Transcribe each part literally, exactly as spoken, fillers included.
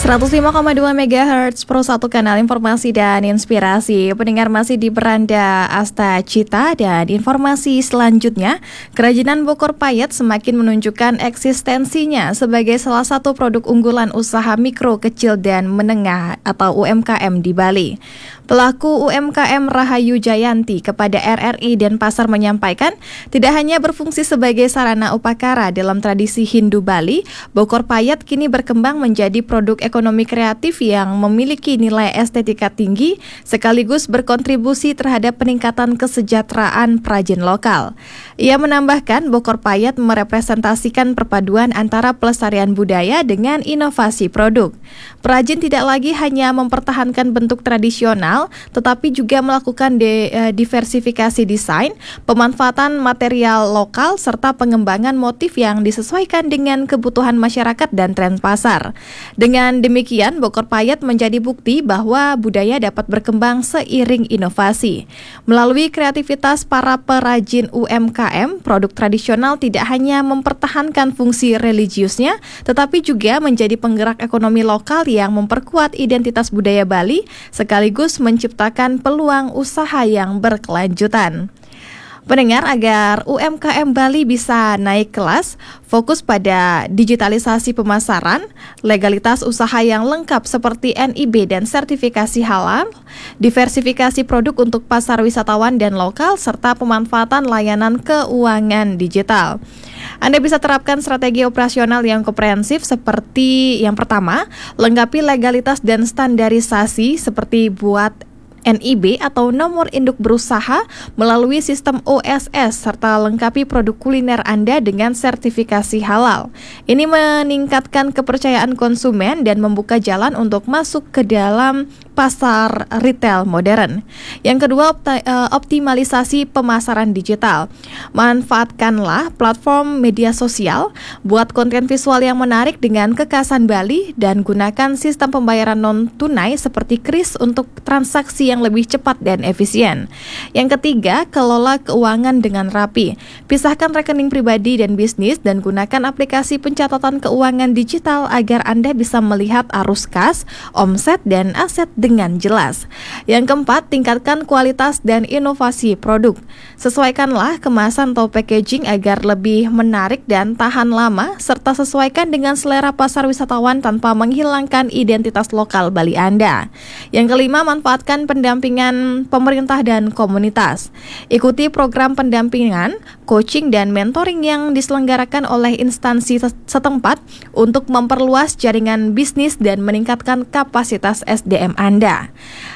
seratus lima koma dua megahertz Pro satu kanal informasi dan inspirasi. Pendengar masih di Beranda Asta Cita, dan informasi selanjutnya, Kerajinan Bokor Payet semakin menunjukkan eksistensinya sebagai salah satu produk unggulan usaha mikro, kecil dan menengah atau U M K M di Bali. Pelaku U M K M Rahayu Jayanti kepada R R I Denpasar menyampaikan, tidak hanya berfungsi sebagai sarana upakara dalam tradisi Hindu Bali, Bokor Payet kini berkembang menjadi produk ekonomi kreatif yang memiliki nilai estetika tinggi sekaligus berkontribusi terhadap peningkatan kesejahteraan perajin lokal. Ia menambahkan, Bokor Payet merepresentasikan perpaduan antara pelestarian budaya dengan inovasi produk. Perajin tidak lagi hanya mempertahankan bentuk tradisional, tetapi juga melakukan de, uh, diversifikasi desain, pemanfaatan material lokal, serta pengembangan motif yang disesuaikan dengan kebutuhan masyarakat dan tren pasar. Dengan demikian, Bokor Payet menjadi bukti bahwa budaya dapat berkembang seiring inovasi. Melalui kreativitas para perajin U M K M, produk tradisional tidak hanya mempertahankan fungsi religiusnya, tetapi juga menjadi penggerak ekonomi lokal yang memperkuat identitas budaya Bali, sekaligus menciptakan peluang usaha yang berkelanjutan. Pendengar, agar U M K M Bali bisa naik kelas, fokus pada digitalisasi pemasaran, legalitas usaha yang lengkap seperti N I B dan sertifikasi halal, diversifikasi produk untuk pasar wisatawan dan lokal, serta pemanfaatan layanan keuangan digital. Anda bisa terapkan strategi operasional yang komprehensif seperti yang pertama, lengkapi legalitas dan standarisasi seperti buat N I B atau nomor induk berusaha melalui sistem O S S, serta lengkapi produk kuliner Anda dengan sertifikasi halal. Ini meningkatkan kepercayaan konsumen dan membuka jalan untuk masuk ke dalam pasar retail modern. Yang kedua, optimalisasi pemasaran digital. Manfaatkanlah platform media sosial, buat konten visual yang menarik dengan kekhasan Bali, dan gunakan sistem pembayaran non-tunai seperti kris untuk transaksi yang lebih cepat dan efisien. Yang ketiga, kelola keuangan dengan rapi. Pisahkan rekening pribadi dan bisnis dan gunakan aplikasi pencatatan keuangan digital agar Anda bisa melihat arus kas, omset, dan aset dengan jelas. Yang keempat, tingkatkan kualitas dan inovasi produk. Sesuaikanlah kemasan atau packaging agar lebih menarik dan tahan lama, serta sesuaikan dengan selera pasar wisatawan tanpa menghilangkan identitas lokal Bali Anda. Yang kelima, manfaatkan pendampingan pemerintah dan komunitas. Ikuti program pendampingan, coaching, dan mentoring yang diselenggarakan oleh instansi setempat untuk memperluas jaringan bisnis dan meningkatkan kapasitas S D M Anda.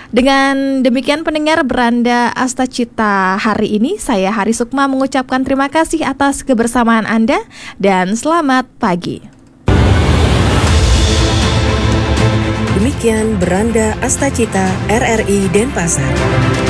Dengan demikian, pendengar Beranda Asta Cita hari ini, saya Hari Sukma mengucapkan terima kasih atas kebersamaan Anda dan selamat pagi. Demikian Beranda Asta Cita R R I Denpasar.